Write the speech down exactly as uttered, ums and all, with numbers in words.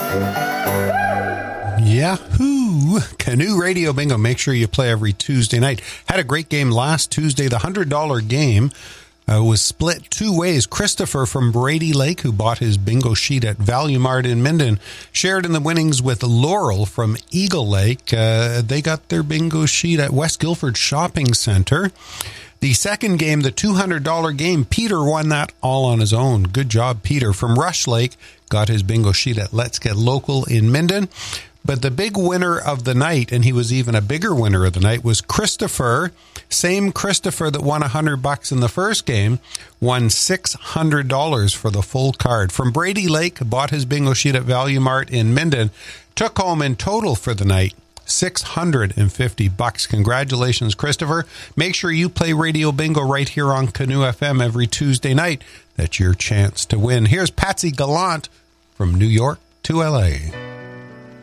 Yahoo! Canoe Radio Bingo. Make sure you play every Tuesday night. Had a great game last Tuesday. The one hundred dollars game uh, was split two ways. Christopher from Brady Lake, who bought his bingo sheet at Value Mart in Minden, shared in the winnings with Laurel from Eagle Lake. Uh, they got their bingo sheet at West Guildford Shopping Centre. The second game, the two hundred dollars game, Peter won that all on his own. Good job, Peter. From Rush Lake, got his bingo sheet at Let's Get Local in Minden. But the big winner of the night, and he was even a bigger winner of the night, was Christopher. Same Christopher that won one hundred bucks in the first game, won six hundred dollars for the full card. From Brady Lake, bought his bingo sheet at Value Mart in Minden, took home in total for the night six hundred fifty bucks. Congratulations, Christopher. Make sure you play Radio Bingo right here on Canoe F M every Tuesday night. That's your chance to win. Here's Patsy Gallant from New York to L A.